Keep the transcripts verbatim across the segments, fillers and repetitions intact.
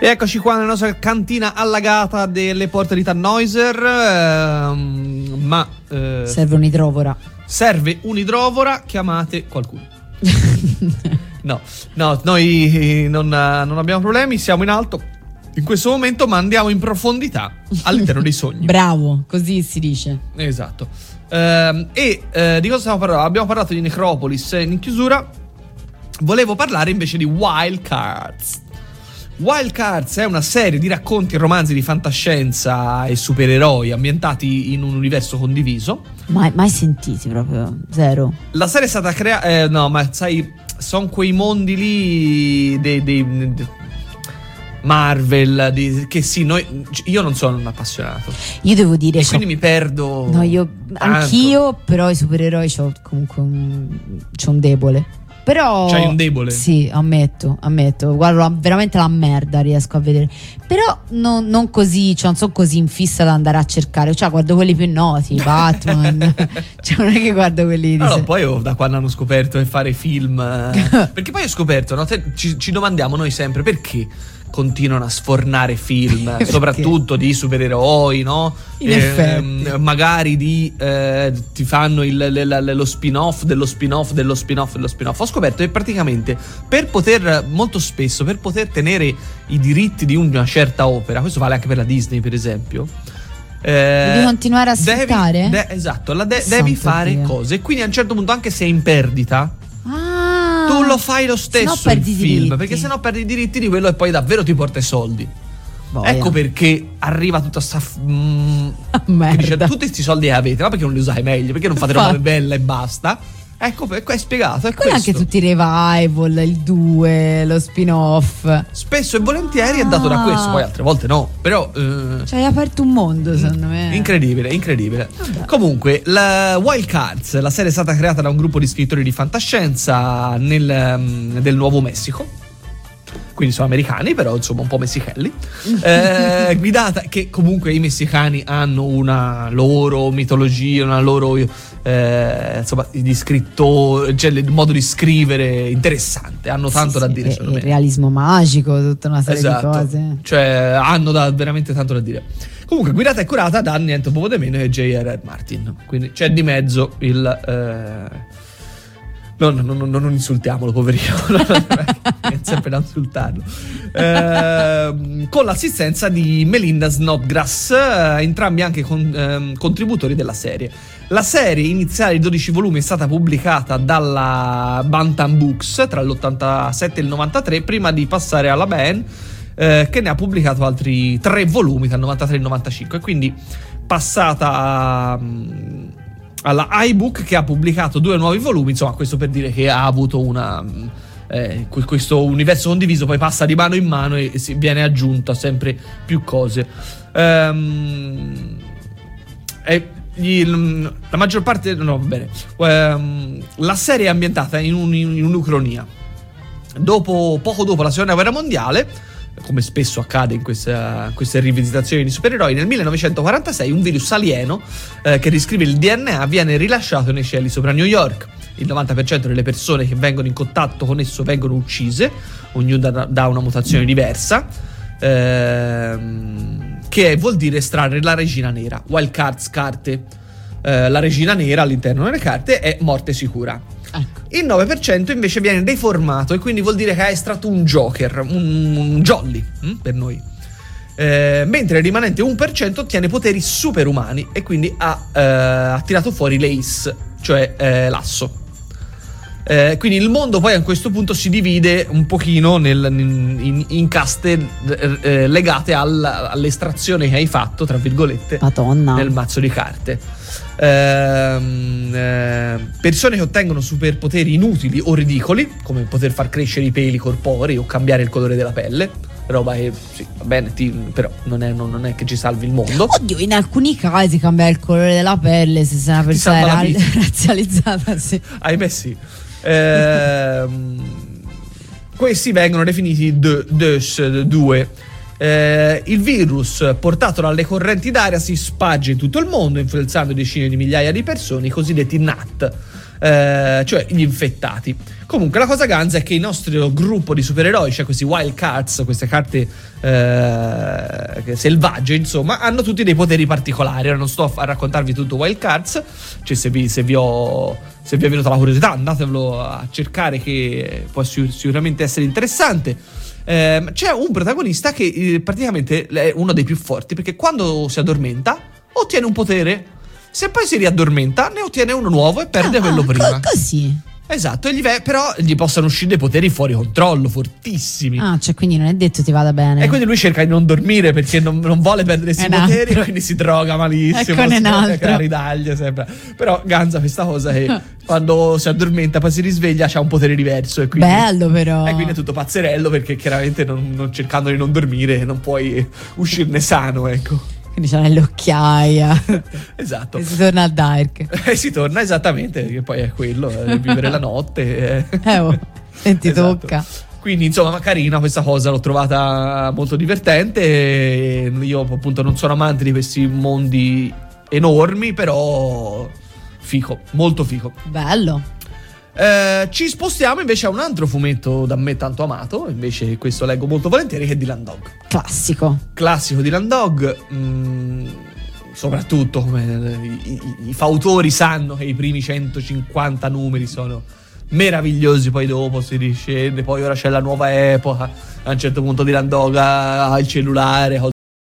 E eccoci qua nella nostra cantina allagata delle porte di Tannhäuser, ehm, ma eh, serve un'idrovora. Serve un'idrovora, chiamate qualcuno. No, no, noi non, non abbiamo problemi, siamo in alto in questo momento, ma andiamo in profondità all'interno dei sogni. Bravo, così si dice. Esatto. Ehm, e eh, di cosa stiamo parlando? Abbiamo parlato di Necropolis in chiusura. Volevo parlare invece di Wild Cards. Wild Cards è una serie di racconti e romanzi di fantascienza e supereroi ambientati in un universo condiviso. Mai, mai sentiti proprio, zero. La serie è stata creata... Eh, no, ma sai, sono quei mondi lì dei... dei, dei Marvel, di, che sì, noi, io non sono un appassionato. Io devo dire... E quindi mi perdo... No, io... tanto. Anch'io, però i supereroi c'ho comunque un... c'ho un debole. Però c'hai un debole? Sì, ammetto, ammetto. Guarda, veramente la merda riesco a vedere. Però non, non così, cioè non sono così in fissa da andare a cercare. Cioè guardo quelli più noti, Batman. Cioè non è che guardo quelli di no, no, se... poi oh, da quando hanno scoperto che fare film perché poi ho scoperto, no? ci, ci domandiamo noi sempre perché continuano a sfornare film, soprattutto di supereroi, no? In eh, effetti. Magari di eh, ti fanno il, le, le, lo spin-off dello spin-off dello spin-off dello spin-off. Ho scoperto che praticamente per poter, molto spesso, per poter tenere i diritti di una certa opera, questo vale anche per la Disney per esempio, eh, devi continuare a sfruttare? De- esatto, la de- devi fare Dio. cose, quindi a un certo punto anche se è in perdita, ah, tu lo fai lo stesso il film, diritti. perché sennò perdi i diritti di quello e poi davvero ti porta i soldi. Boia. Ecco perché arriva tutta sta f- mm, merda. dice, tutti questi soldi che avete, ma perché non li usate meglio? Perché non fate roba bella e basta? Ecco, ecco, è spiegato, è poi questo. anche tutti i revival, il due, lo spin-off. Spesso e volentieri è dato da questo, poi altre volte no. Però eh, cioè hai aperto un mondo, secondo me. incredibile, incredibile. Vabbè. Comunque, la Wild Cards, la serie è stata creata da un gruppo di scrittori di fantascienza nel, um, del Nuovo Messico. Quindi sono americani, però insomma un po' messichelli. eh, guidata, che comunque i messicani hanno una loro mitologia, una loro eh, insomma di scrittori, cioè il modo di scrivere interessante, hanno tanto sì, da sì, dire, secondo il me. realismo magico, tutta una serie Esatto. di cose. Cioè hanno da, veramente tanto da dire. Comunque guidata e curata da niente poco di meno che J R R Martin. Quindi c'è di mezzo il eh, No, no, no, no, non insultiamolo, poverino. È sempre da insultarlo. Eh, con l'assistenza di Melinda Snodgrass, eh, entrambi anche con, eh, contributori della serie. La serie iniziale di dodici volumi è stata pubblicata dalla Bantam Books tra l'ottantasette e il novantatré, prima di passare alla Ben, eh, che ne ha pubblicato altri tre volumi tra il novantatré e il novantacinque. Quindi passata a... alla iBook, che ha pubblicato due nuovi volumi. Insomma, questo per dire che ha avuto una eh, questo universo condiviso poi passa di mano in mano e si viene aggiunta sempre più cose. Ehm, e gli, la maggior parte no va bene ehm, la serie è ambientata in, un, in un'ucronia dopo, poco dopo la seconda guerra mondiale, come spesso accade in questa, queste rivisitazioni di supereroi. Nel millenovecentoquarantasei un virus alieno eh, che riscrive il D N A viene rilasciato nei cieli sopra New York. Il novanta per cento delle persone che vengono in contatto con esso vengono uccise, ognuna da, da una mutazione diversa, ehm, che vuol dire estrarre la regina nera. Wild Cards, carte. Eh, la regina nera all'interno delle carte è morte sicura. Ecco. Il nove per cento invece viene deformato e quindi vuol dire che ha estratto un Joker, un, un jolly hm, per noi. Eh, mentre il rimanente uno per cento ottiene poteri superumani e quindi ha, eh, ha tirato fuori l'Ace, cioè eh, l'asso. Eh, quindi il mondo poi a questo punto si divide un pochino nel, in, in caste eh, legate al, all'estrazione che hai fatto, tra virgolette, Madonna. nel mazzo di carte. Ehm, eh, persone che ottengono superpoteri inutili o ridicoli, come poter far crescere i peli corporei o cambiare il colore della pelle, roba che sì, va bene, ti, però non è, non, non è che ci salvi il mondo. Oddio, in alcuni casi cambiare il colore della pelle se sei una persona salva la ra- vita. razzializzata, sì. Ahimè sì. Ehm, questi vengono definiti D D S due. Eh, il virus portato dalle correnti d'aria si sparge in tutto il mondo, influenzando decine di migliaia di persone, i cosiddetti N A T. eh, cioè gli infettati. Comunque la cosa ganza è che il nostro gruppo di supereroi, cioè questi wild cards, queste carte eh, selvagge, insomma, hanno tutti dei poteri particolari. Ora non sto a raccontarvi tutto wild cards, cioè se vi, se vi ho se vi è venuta la curiosità andatevelo a cercare, che può sicuramente essere interessante. Eh, c'è un protagonista che eh, praticamente è uno dei più forti, perché quando si addormenta ottiene un potere, se poi si riaddormenta ne ottiene uno nuovo e perde ah, quello co- prima. Così. Esatto, e gli ve- però gli possono uscire dei poteri fuori controllo, fortissimi. Ah, cioè quindi non è detto ti vada bene. E quindi lui cerca di non dormire perché non, non vuole perdere questi poteri, quindi si droga malissimo, ecco, si droga la ridaglia sempre. Però ganza questa cosa che quando si addormenta poi si risveglia c'ha un potere diverso e quindi, bello però. E quindi è tutto pazzerello, perché chiaramente non, non cercando di non dormire non puoi uscirne sano, ecco. Quindi c'è l'occhiaia. Esatto. E si torna al dark. E si torna esattamente, che poi è quello, è vivere la notte. Eh oh, e ti esatto. tocca. Quindi insomma carina questa cosa, l'ho trovata molto divertente. E io appunto non sono amante di questi mondi enormi, però fico, molto fico. Bello. Eh, ci spostiamo invece a un altro fumetto da me tanto amato, invece questo leggo molto volentieri, che è Dylan Dog. Classico. Classico Dylan Dog, mh, soprattutto come i, i, i fautori sanno che i primi centocinquanta numeri sono meravigliosi, poi dopo si riscende, poi ora c'è la nuova epoca, a un certo punto Dylan Dog ha il cellulare.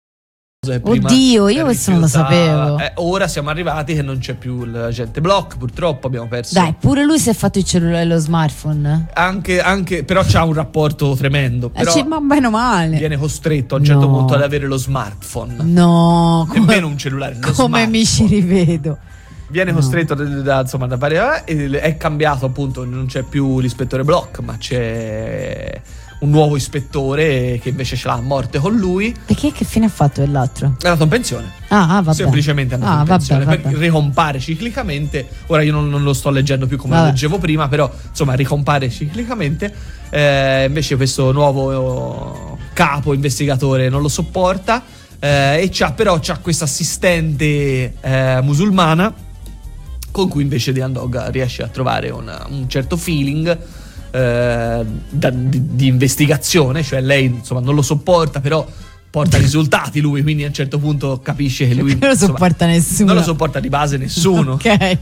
Oddio, io questo non lo sapevo. Eh, ora siamo arrivati che non c'è più l'agente block, purtroppo abbiamo perso. Dai, pure lui si è fatto il cellulare e lo smartphone. Anche, anche però c'ha un rapporto tremendo. Però eh, ma bene o male. Viene costretto a un certo no. punto ad avere lo smartphone. No, come, nemmeno un cellulare. Lo come smartphone. Mi ci rivedo. Viene no. costretto da, da, insomma, da varie. È cambiato appunto, non c'è più l'ispettore Block, ma c'è un nuovo ispettore che invece ce l'ha a morte con lui. Perché che fine ha fatto quell'altro? È andato in pensione. Ah, vabbè. Semplicemente è andato ah, in pensione, vabbè, per vabbè. ricompare ciclicamente. Ora io non, non lo sto leggendo più come vabbè. lo leggevo prima, però insomma ricompare ciclicamente. Eh, invece questo nuovo capo investigatore non lo sopporta, eh, e c'ha però c'ha questa assistente eh, musulmana con cui invece Dylan Dog riesce a trovare una, un certo feeling eh, da, di, di investigazione, cioè lei insomma non lo sopporta, però porta risultati lui, quindi a un certo punto capisce che lui non lo insomma, sopporta nessuno. Non lo sopporta di base nessuno. Ok. Eh,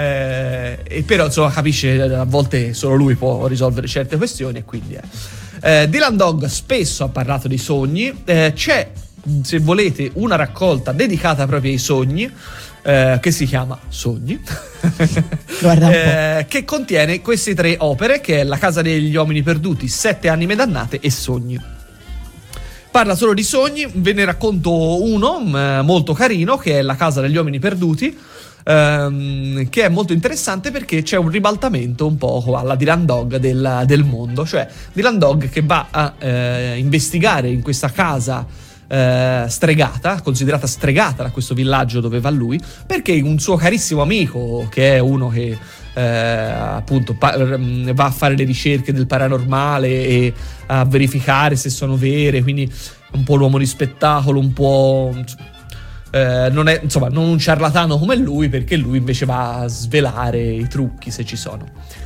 e però insomma capisce a volte solo lui può risolvere certe questioni, e quindi eh. Eh, Dylan Dog spesso ha parlato dei sogni, eh, c'è, se volete, una raccolta dedicata proprio ai sogni, eh, che si chiama Sogni. Guarda un eh, che contiene queste tre opere, che è La casa degli uomini perduti, Sette anime dannate e Sogni. Parla solo di sogni, ve ne racconto uno mh, molto carino, che è La casa degli uomini perduti, ehm, che è molto interessante perché c'è un ribaltamento un po' alla Dylan Dog del, del mondo, cioè Dylan Dog che va a eh, investigare in questa casa eh, stregata, considerata stregata da questo villaggio dove va lui, perché un suo carissimo amico, che è uno che eh, appunto pa- va a fare le ricerche del paranormale e a verificare se sono vere, quindi un po' l'uomo di spettacolo, un po' eh, non è insomma non un ciarlatano come lui, perché lui invece va a svelare i trucchi se ci sono,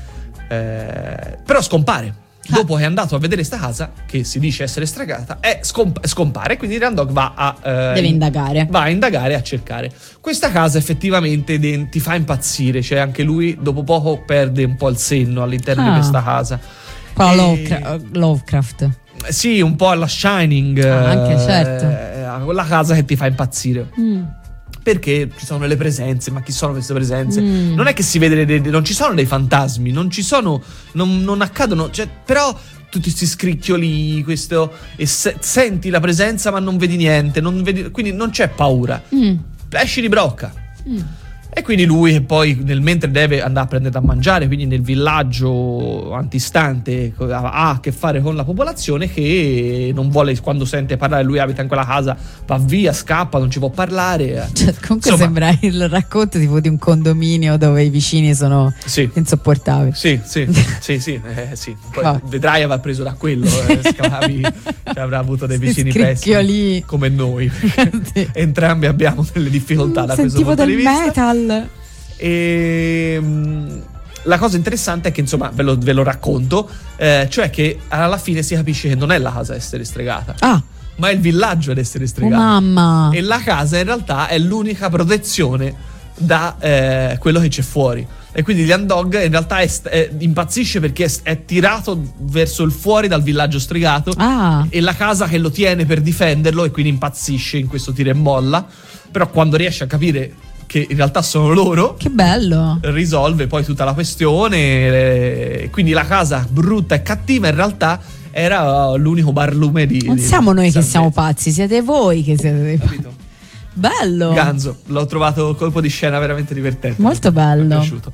eh, però scompare. Dopo che è andato a vedere sta casa, che si dice essere stregata, è scomp- scompare, quindi Dylan Dog va a eh, deve indagare va a indagare, a cercare questa casa. Effettivamente de- ti fa impazzire, cioè anche lui dopo poco perde un po' il senno all'interno ah. di questa casa. Qua e... Lovecra- Lovecraft sì, un po' alla Shining, ah, anche eh, certo, quella casa che ti fa impazzire. mm. Perché ci sono le presenze, ma chi sono queste presenze? Mm. Non è che si vede, dei, non ci sono dei fantasmi, non ci sono, non, non accadono, cioè, però tutti questi scricchioli, questo, e se, senti la presenza ma non vedi niente, non vedi, quindi non c'è paura, Mm. esci di brocca. Mm. E quindi lui, che poi nel mentre deve andare a prendere da mangiare, quindi nel villaggio antistante, ha a che fare con la popolazione che non vuole, quando sente parlare, lui abita in quella casa, va via, scappa, non ci può parlare. Cioè, comunque insomma, sembra il racconto tipo di un condominio dove i vicini sono sì. insopportabili. Sì, sì, sì, sì, eh, sì. Poi Oh. vedrai avrà preso da quello, eh, scavi, cioè, avrà avuto dei vicini pessimi come noi. Sì. Entrambi abbiamo delle difficoltà mm, da questo sentivo punto del di vista. metal. E, la cosa interessante è che, insomma, ve lo, ve lo racconto, eh, cioè che alla fine si capisce che non è la casa a essere stregata, Ah, ma è il villaggio ad essere oh stregato. mamma. E la casa in realtà è l'unica protezione da eh, quello che c'è fuori. E quindi Lian Dog in realtà è, è, impazzisce perché è, è tirato verso il fuori dal villaggio stregato. Ah. E la casa che lo tiene per difenderlo, e quindi impazzisce in questo tira e molla. Però quando riesce a capire che in realtà sono loro, Che bello. risolve poi tutta la questione. eh, Quindi la casa brutta e cattiva in realtà era l'unico barlume di... Non di siamo noi che San siamo Vito. pazzi, siete voi che siete dei pazzi. Capito? Bello. Ganzo, l'ho trovato colpo di scena veramente divertente. Molto bello. Mi è piaciuto.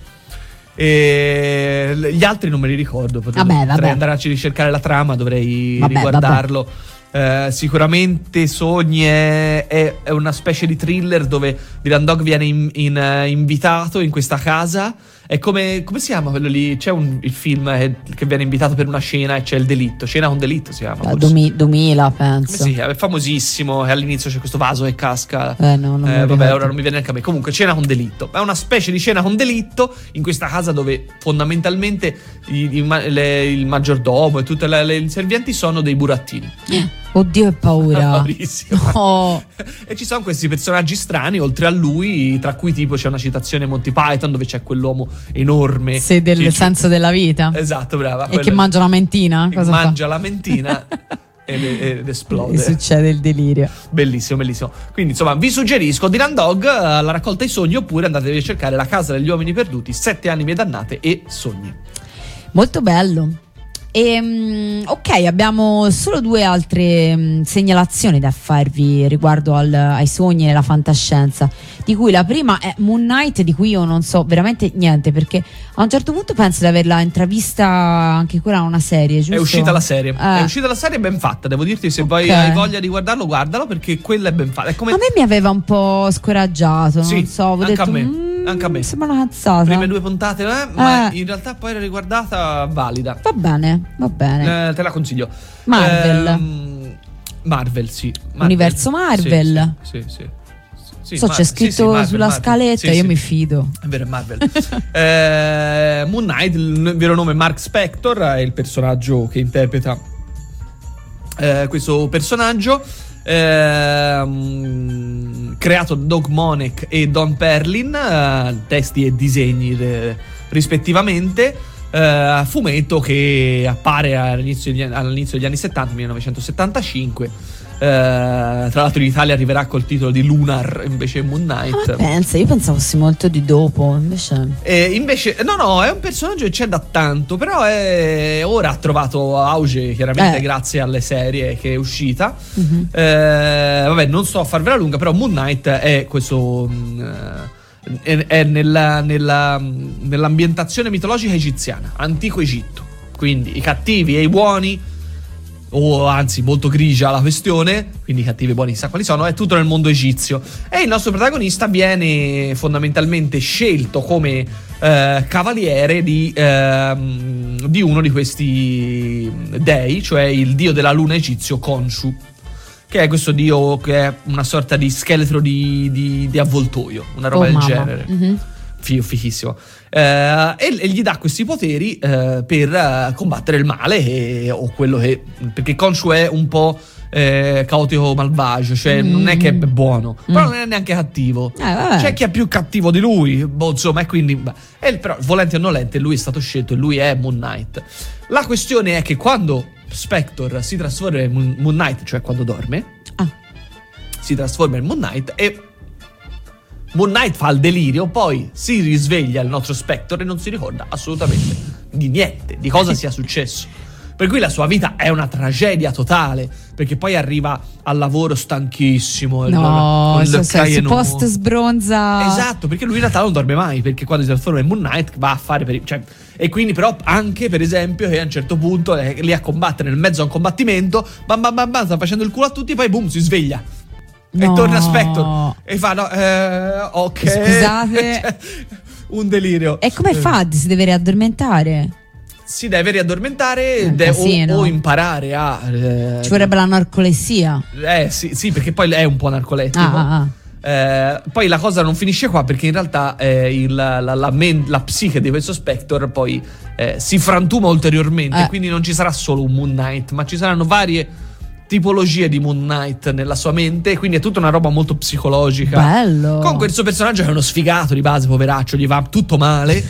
E gli altri non me li ricordo. Potrei, Vabbè, vabbè. potrei andare a ricercare la trama, dovrei Vabbè, riguardarlo. Eh, sicuramente Sogni è, è, è una specie di thriller dove Dylan Dog viene in, in, eh, invitato in questa casa. È come, come si chiama quello lì? C'è un, il film eh, che viene invitato per una cena e c'è il delitto. Cena con delitto si chiama. Da forse. dumi- duemila Come penso. si chiama? È famosissimo. E all'inizio c'è questo vaso che casca. Eh, no, non me Eh, lo vabbè, ricordo. ora non mi viene neanche a me. Comunque, cena con delitto. È una specie di cena con delitto in questa casa dove fondamentalmente i, i ma- le- il maggiordomo e tutte le, le inservienti sono dei burattini. Oddio, che paura. Bellissimo. No. E ci sono questi personaggi strani, oltre a lui, tra cui tipo c'è una citazione Monty Python dove c'è quell'uomo enorme. Sei del Ciccio. senso della vita. Esatto, brava. E che quello- mangia la mentina? che Cosa mangia fa? la mentina ed, ed E esplode. succede il delirio. Bellissimo, bellissimo. Quindi, insomma, vi suggerisco Dylan Dog, eh, la raccolta dei sogni, oppure andatevi a cercare La casa degli uomini perduti, Sette anime dannate e Sogni. Molto bello. E, ok, abbiamo solo due altre mh, segnalazioni da farvi riguardo al- ai sogni e alla fantascienza, di cui la prima è Moon Knight, di cui io non so veramente niente, perché a un certo punto penso di averla intravista anche quella in una serie, giusto? È uscita la serie. Eh. È uscita la serie ben fatta, devo dirti, se Ok. poi hai voglia di guardarlo, guardalo, perché quella è ben fatta. È come A me mi aveva un po' scoraggiato, Sì, non so, avevo anche detto a me, "Mm, anche a me. sembra una cazzata". prime due puntate, eh, ma Eh. in realtà poi era riguardata valida. Va bene, va bene. Eh, te la consiglio. Marvel. Ehm, Marvel, sì. Marvel. Universo Marvel. Sì, sì. sì, sì. Sì, so, Mar- c'è sì, scritto sì, Marvel, sulla Marvel. scaletta, Sì, io sì. mi fido. È vero, è Marvel. eh, Moon Knight, il vero nome è Mark Spector, è il personaggio che interpreta eh, questo personaggio. ehm, creato da Doug Monek e Don Perlin, eh, testi e disegni eh, rispettivamente. eh, fumetto che appare all'inizio degli, all'inizio degli anni settanta, millenovecentosettantacinque. Eh, tra l'altro in Italia arriverà col titolo di Lunar invece Moon Knight. Ah, pensa, io pensavo fosse molto di dopo, invece. E invece, no, no, è un personaggio che c'è da tanto, però è, ora ha trovato auge chiaramente Eh. grazie alle serie che è uscita. Mhm. Eh, vabbè, non sto a farvela lunga, però Moon Knight è questo. mh, è, è nella, nella, nell'ambientazione mitologica egiziana, antico Egitto. Quindi i cattivi e i buoni, o anzi molto grigia la questione, quindi i cattivi e i buoni chissà quali sono, è tutto nel mondo egizio. E il nostro protagonista viene fondamentalmente scelto come eh, cavaliere di, ehm, di uno di questi dei, cioè il dio della luna egizio Khonshu, che è questo dio che è una sorta di scheletro di, di, di avvoltoio, una roba Oh, del mamma. genere. Mhm. Figo, fighissimo. Eh, e, e gli dà questi poteri eh, per eh, combattere il male e- o quello che, perché Khonshu è un po' eh, caotico malvagio, cioè Mm. non è che è buono, però Mm. non è neanche cattivo. Eh, vabbè. C'è chi è più cattivo di lui, boh, insomma, e quindi beh, e però volenti o nolenti lui è stato scelto e lui è Moon Knight. La questione è che quando Spector si trasforma in Moon, Moon Knight, cioè quando dorme, Ah. si trasforma in Moon Knight e Moon Knight fa il delirio, poi si risveglia il nostro Spector e non si ricorda assolutamente di niente, di cosa sia successo. Per cui la sua vita è una tragedia totale, perché poi arriva al lavoro stanchissimo. No, con il so, so, su caieno- post sbronza. Esatto, perché lui in realtà non dorme mai, perché quando si trasforma in Moon Knight va a fare per, cioè, e quindi però anche per esempio che a un certo punto è lì a combattere nel mezzo a un combattimento, bam bam bam bam, sta facendo il culo a tutti, poi boom, si sveglia. E No. torna Spector e fa no, eh, ok. Scusate. Cioè, un delirio. E come Eh, fa? Si deve riaddormentare? Si deve riaddormentare È un de- casino. o, o imparare a eh, Ci vorrebbe la narcolessia. eh sì, sì, perché poi è un po' narcoletico. Ah, ah, ah. Eh, poi la cosa non finisce qua, perché in realtà eh, il, la, la, men- la psiche di questo Spector poi eh, si frantuma ulteriormente, eh. quindi non ci sarà solo un Moon Knight, ma ci saranno varie tipologie di Moon Knight nella sua mente, quindi è tutta una roba molto psicologica. Bello. Comunque il suo personaggio è uno sfigato di base, poveraccio, gli va tutto male,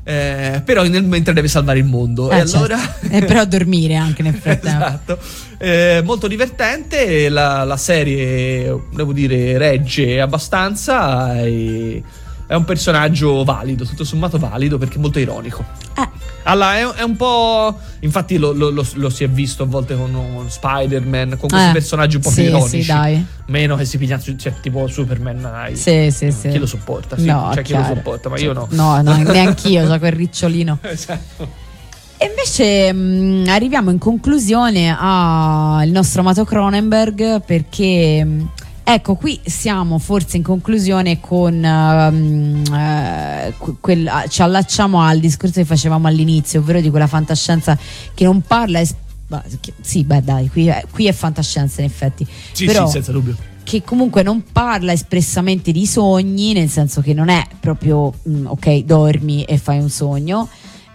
eh, però nel mentre deve salvare il mondo. Eh, e certo. allora E però dormire anche nel frattempo. esatto. Eh, molto divertente, la, la serie devo dire regge abbastanza, e è un personaggio valido, tutto sommato valido, perché è molto ironico. Eh. Allora, è, è un po'. Infatti, lo, lo, lo, lo si è visto a volte con, con Spider-Man, con questi Eh, personaggi un po' sì, più ironici. sì, dai. Meno che si pigliano, cioè, tipo Superman. Dai. Sì, sì, sì. Chi lo sopporta? Sì, No, cioè, chi lo chiaro. sopporta, ma Cioè, io no. No, no, neanch'io, c'ho quel ricciolino. Esatto. E invece mh, arriviamo in conclusione al nostro amato Cronenberg, perché mh, ecco, qui siamo forse in conclusione con um, eh, quel, ci allacciamo al discorso che facevamo all'inizio, ovvero di quella fantascienza che non parla es- bah, che, sì, beh dai, qui è, qui è fantascienza in effetti, Sì, però sì, senza dubbio. che comunque non parla espressamente di sogni, nel senso che non è proprio mh, ok, dormi e fai un sogno,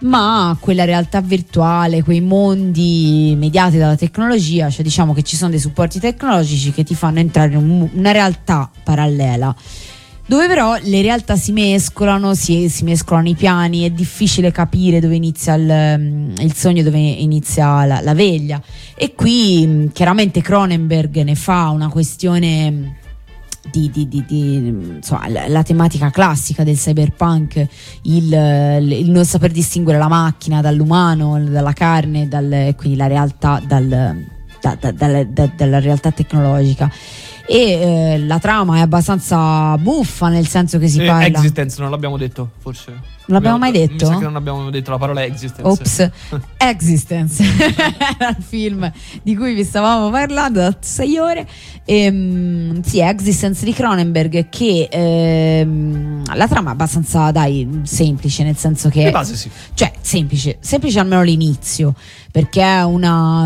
ma quella realtà virtuale, quei mondi mediati dalla tecnologia, cioè diciamo che ci sono dei supporti tecnologici che ti fanno entrare in un, una realtà parallela, dove però le realtà si mescolano, si, si mescolano i piani, è difficile capire dove inizia il, il sogno e dove inizia la, la veglia, e qui chiaramente Cronenberg ne fa una questione Di, di, di, di, insomma, la, la tematica classica del cyberpunk, il, il non saper distinguere la macchina dall'umano, dalla carne, dal, quindi la realtà dal, da, da, da, da, dalla realtà tecnologica. E eh, la trama è abbastanza buffa, nel senso che si Eh, parla. Existence, non l'abbiamo detto, forse. Non l'abbiamo mai detto? Mi sa che non abbiamo detto la parola Existence. Ops, Existence era il film di cui vi stavamo parlando da sei ore. Ehm, sì, Existence di Cronenberg, che ehm, la trama è abbastanza, dai, semplice, nel senso che Di base sì. cioè semplice, semplice almeno l'inizio, perché è una,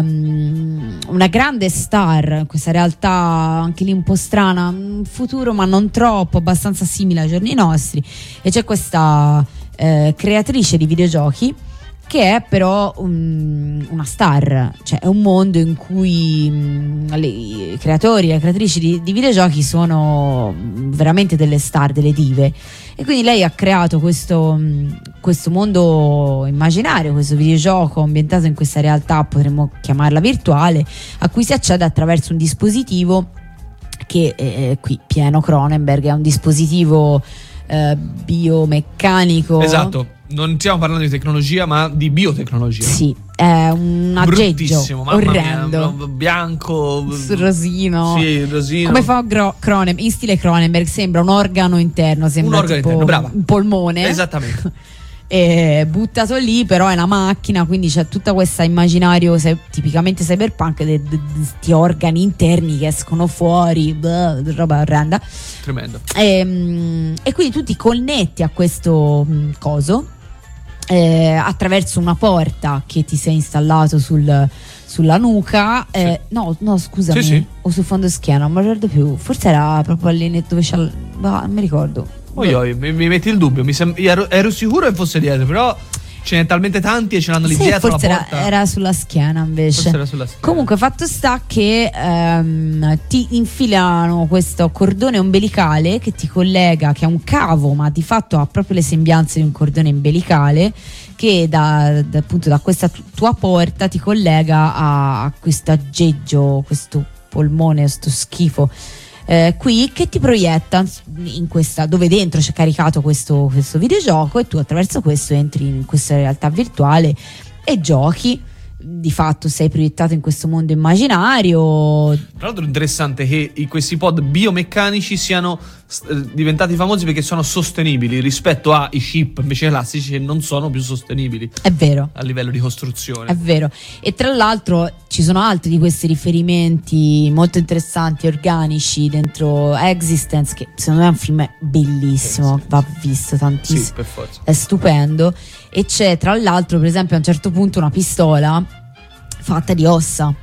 una grande star, questa realtà anche lì un po' strana, un futuro ma non troppo, abbastanza simile ai giorni nostri, e c'è questa eh, creatrice di videogiochi che è però um, una star, cioè è un mondo in cui um, le, i creatori e le creatrici di, di videogiochi sono veramente delle star, delle dive, e quindi lei ha creato questo, um, questo mondo immaginario, questo videogioco ambientato in questa realtà, potremmo chiamarla virtuale, a cui si accede attraverso un dispositivo che eh, qui pieno Cronenberg, è un dispositivo eh, biomeccanico. Esatto. Non stiamo parlando di tecnologia, ma di biotecnologia. Sì, è un aggeggio orrendo, mia, bianco, rosino. Sì, rosino. Come fa Gro- Cronen- in stile Cronenberg, sembra un organo interno, sembra un organo tipo interno, brava. un polmone. Esattamente. E buttato lì, però è una macchina, quindi c'è tutta questa immaginario se- tipicamente cyberpunk di questi organi interni che escono fuori, bleh, roba orrenda. Tremendo. E, e quindi tu ti connetti a questo mh, coso eh, attraverso una porta che ti sei installato sul, sulla nuca. Eh, Sì. no, no, scusami, Sì, sì. o sul fondo schiena, non mi ricordo più. Forse era proprio lì dove c'è. il- bah, non mi ricordo. Oi, oi, mi, mi metti il dubbio. Mi sem- ero, ero sicuro che fosse dietro, però ce n'è talmente tanti e ce l'hanno lì Sì, dietro forse la era, porta. era sulla schiena invece. Forse era sulla schiena. Comunque fatto sta che ehm, ti infilano questo cordone ombelicale che ti collega, che è un cavo, ma di fatto ha proprio le sembianze di un cordone ombelicale, che da, da, appunto da questa tu- tua porta ti collega a, a questo aggeggio, questo polmone, questo schifo eh, qui, che ti proietta in questa, dove dentro c'è caricato questo, questo videogioco, e tu attraverso questo entri in questa realtà virtuale e giochi. Di fatto sei proiettato in questo mondo immaginario. Tra l'altro è interessante che i- questi pod biomeccanici siano eh, diventati famosi perché sono sostenibili rispetto ai chip invece classici che non sono più sostenibili È vero, a livello di costruzione. è vero. E tra l'altro ci sono altri di questi riferimenti molto interessanti, organici, dentro Existence, che secondo me è un film bellissimo, Sì, sì. va visto tantissimo. Sì, per forza. È stupendo. E c'è tra l'altro, per esempio, a un certo punto una pistola fatta di ossa,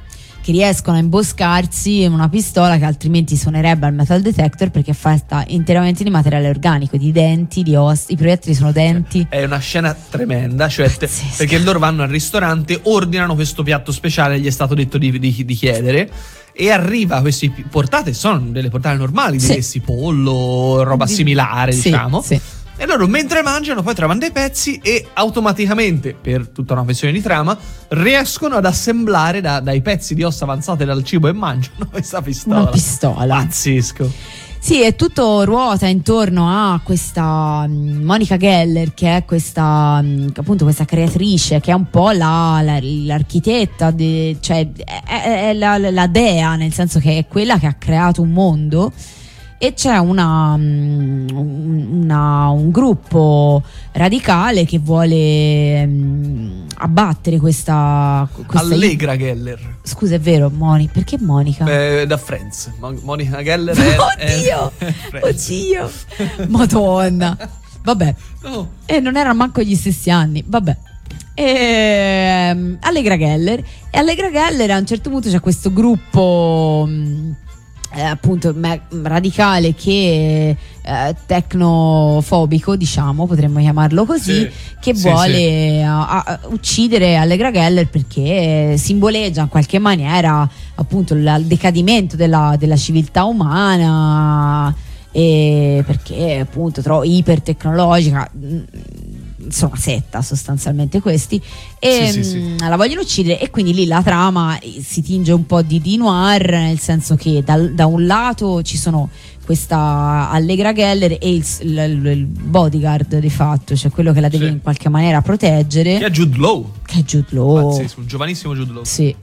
che riescono a imboscarsi una pistola che altrimenti suonerebbe al metal detector, perché è fatta interamente di materiale organico, di denti, di ossa. I proiettili sono denti. È una scena tremenda, cioè te, perché loro vanno al ristorante, ordinano questo piatto speciale, gli è stato detto di, di, di chiedere, e arriva questi portate, sono delle portate normali, sì. diversi pollo, roba similare, sì, diciamo. Sì. E loro mentre mangiano poi trovano dei pezzi e automaticamente, per tutta una questione di trama, riescono ad assemblare da, dai pezzi di ossa avanzate dal cibo e mangiano questa pistola. Una pistola. Pazzesco. Sì, e tutto ruota intorno a questa um, Monica Geller, che è questa um, appunto questa creatrice, che è un po' la, la, l'architetta, de, cioè è, è la, la dea, nel senso che è quella che ha creato un mondo. E c'è una, una, un gruppo radicale che vuole um, abbattere questa, questa Allegra Geller. Scusa, è vero, Moni, perché Monica? Eh, da Friends. Mon- Monica Geller è, oddio, è, è oddio, Madonna. Vabbè, no. E non erano manco gli stessi anni, vabbè. E, Allegra Geller. E Allegra Geller a un certo punto c'è questo gruppo Eh, appunto me- radicale che eh, tecnofobico, diciamo, potremmo chiamarlo così, sì, che sì, vuole sì. A- a- uccidere Allegra Geller, perché simboleggia in qualche maniera appunto il decadimento della, della civiltà umana, e perché appunto tro- ipertecnologica. Sono una setta sostanzialmente questi, e sì, sì, sì. mh, la vogliono uccidere, e quindi lì la trama si tinge un po' di, di noir, nel senso che dal, da un lato ci sono questa Allegra Geller e il, il, il bodyguard di fatto, cioè quello che la deve sì. in qualche maniera proteggere, che è Jude Law, che è Jude Law. pazzesco, un giovanissimo Jude Law. Sì.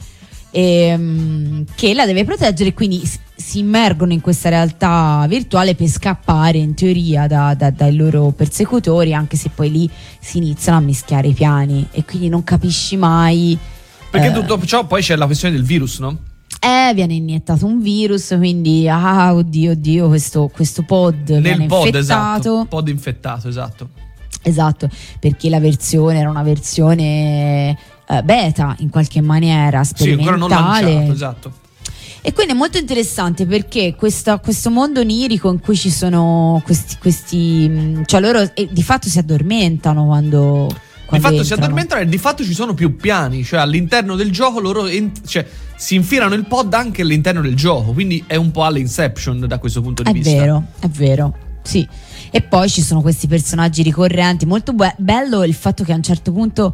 E, um, che la deve proteggere, quindi s- si immergono in questa realtà virtuale per scappare in teoria da, da, dai loro persecutori, anche se poi lì si iniziano a mischiare i piani e quindi non capisci mai, perché eh, tutto ciò poi c'è la questione del virus, no? eh, viene iniettato un virus, quindi ah oddio oddio questo, questo pod Nel viene pod, infettato, esatto, pod infettato, esatto. esatto, perché la versione era una versione eh, beta in qualche maniera, Sì, ancora non sperimentale, lanciato, esatto. e quindi è molto interessante, perché questa, questo mondo onirico in cui ci sono questi, questi mh, cioè loro eh, di fatto si addormentano quando, Di quando fatto si entrano. addormentano, e di fatto ci sono più piani, cioè all'interno del gioco loro ent- cioè, si infilano il pod anche all'interno del gioco, quindi è un po' all'Inception da questo punto di È vista. vero, è vero, sì. E poi ci sono questi personaggi ricorrenti, molto be- bello il fatto che a un certo punto,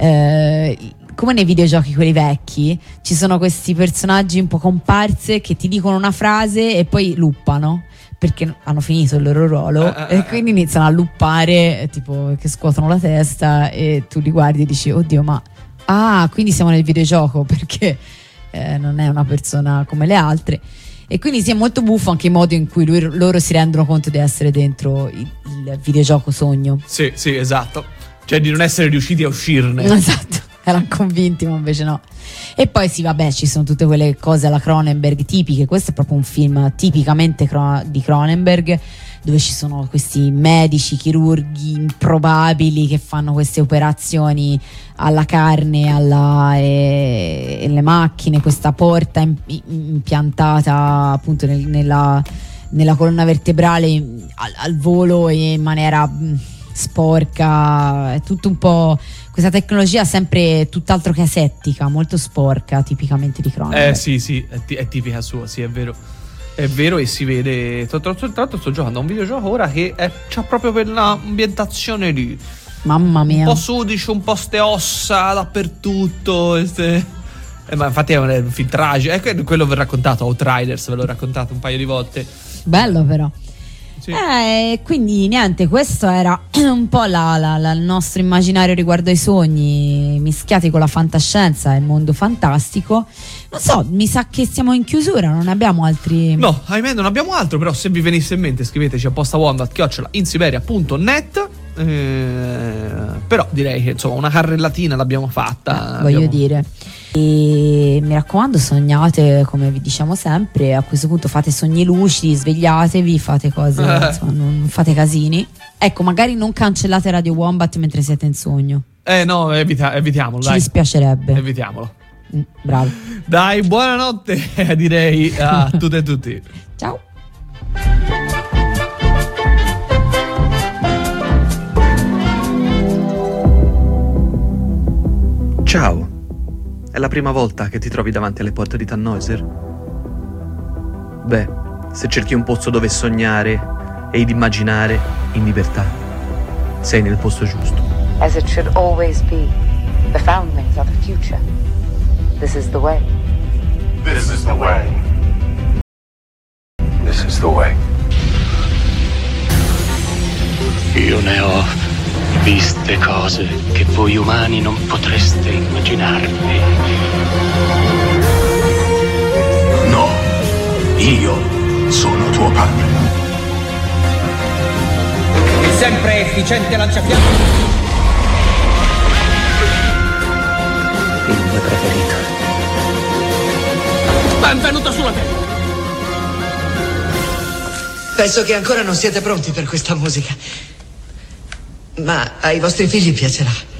eh, come nei videogiochi quelli vecchi, ci sono questi personaggi un po' comparse che ti dicono una frase e poi luppano, perché hanno finito il loro ruolo, ah, ah, e quindi iniziano a luppare, tipo che scuotono la testa, e tu li guardi e dici oddio, ma ah, quindi siamo nel videogioco, perché eh, non è una persona come le altre. E quindi sì, è molto buffo anche il modo in cui lui, loro si rendono conto di essere dentro il, il videogioco sogno. Sì, sì, esatto. Cioè di non essere riusciti a uscirne. Esatto, erano convinti, ma invece no. E poi sì, vabbè, ci sono tutte quelle cose alla Cronenberg tipiche. Questo è proprio un film tipicamente cro- di Cronenberg, dove ci sono questi medici, chirurghi improbabili che fanno queste operazioni alla carne, alla, e, e le macchine, questa porta in, impiantata appunto nel, nella, nella colonna vertebrale al, al volo e in maniera mh, sporca. È tutto un po' questa tecnologia sempre tutt'altro che asettica, molto sporca, tipicamente di Cronenberg. Eh sì, sì, è, t- è tipica sua, sì, è vero. È vero, e si vede. Tra l'altro, tra l'altro sto giocando a un videogioco ora che è, c'ha proprio quell'ambientazione lì. Mamma mia. Un po' sudicio, un po' ste ossa dappertutto. Ste... Eh, ma infatti è un, è un film tragico. È quello che ho raccontato, Outriders, ve l'ho raccontato un paio di volte. Bello però. Sì. Eh, quindi niente, questo era un po' la, la, la, il nostro immaginario riguardo ai sogni mischiati con la fantascienza e il mondo fantastico. Non so, mi sa che siamo in chiusura, non abbiamo altri. No, ahimè non abbiamo altro, però se vi venisse in mente scriveteci a postawanda chiocciola insiberia punto net. Eh, però direi che insomma una carrellatina l'abbiamo fatta. Eh, voglio abbiamo... dire. E mi raccomando, sognate come vi diciamo sempre. A questo punto fate sogni lucidi, svegliatevi, fate cose, insomma, non fate casini. Ecco, magari non cancellate Radio Wombat mentre siete in sogno. Eh no, evita- evitiamolo, Ci dai. dispiacerebbe. Evitiamolo. Mm, bravo. Dai, buonanotte direi a tutte e tutti. Ciao. Ciao. È la prima volta che ti trovi davanti alle porte di Tannhäuser? Beh, se cerchi un posto dove sognare ed immaginare in libertà, sei nel posto giusto. As it should always be, the foundlings are the future. This is the way. This is the way. This is the way. Io ne ho viste cose che voi umani non potreste immaginarvi. No, io sono tuo padre. Il sempre efficiente lanciafiamme. Il mio preferito. Benvenuto sulla terra. Penso che ancora non siete pronti per questa musica. Ma ai vostri figli piacerà.